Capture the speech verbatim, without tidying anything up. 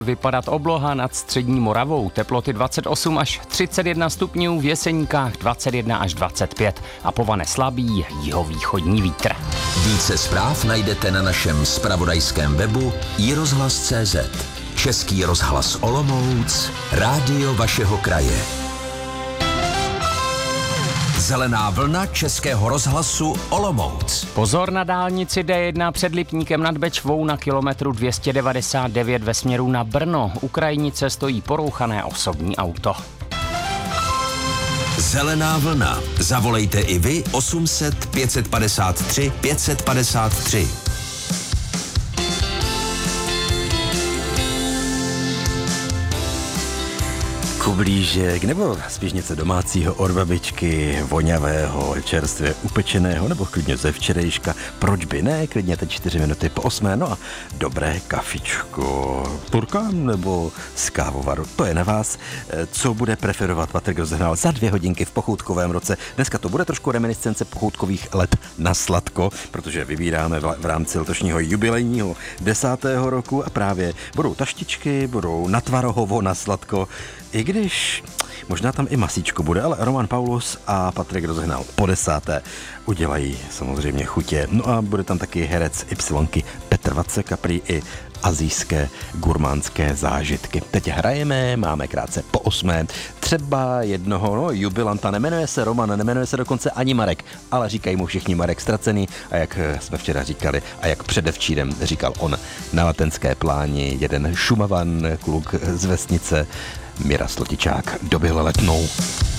vypadat obloha nad střední Moravou. Teploty dvacet osm až třicet jedna stupňů, v Jeseníkách dvacet jedna až dvacet pět a povane slabý jihovýchodní vítr. Více zpráv najdete na našem zpravodajském webu i rozhlas tečka cé zet. Český rozhlas Olomouc, rádio vašeho kraje. Zelená vlna Českého rozhlasu Olomouc. Pozor na dálnici D jedna před Lipníkem nad Bečvou na kilometru dvě stě devadesát devět ve směru na Brno. U krajnice stojí porouchané osobní auto. Zelená vlna. Zavolejte i vy osm set pět set padesát tři pět set padesát tři. Kublížek nebo spíš něco domácího od babičky, voňavého, čerstvě upečeného nebo klidně ze včerejška. Proč by ne? Klidně teď čtyři minuty po osmé. No a dobré kafičko. Turkán nebo z kávovaru. To je na vás. Co bude preferovat Patrik Rozehnal za dvě hodinky v pochoutkovém roce. Dneska to bude trošku reminiscence pochoutkových let na sladko, protože vybíráme v rámci letošního jubilejního desátého roku a právě budou taštičky, budou na tvarohovo, na sladko. I když možná tam i masíčko bude, ale Roman Paulus a Patrik Rozehnal po desáté udělají samozřejmě chutě. No a bude tam taky herec Ypsilonky Petr Vacek a prý i asijské gurmánské zážitky. Teď hrajeme, máme krátce po osmé. Třeba jednoho no, jubilanta, nemenuje se Roman, nemenuje se dokonce ani Marek, ale říkají mu všichni Marek Ztracený a jak jsme včera říkali a jak předevčírem říkal on na Latenské pláni, jeden Šumavan, kluk z vesnice, Mira Slotičák, dobil letnou.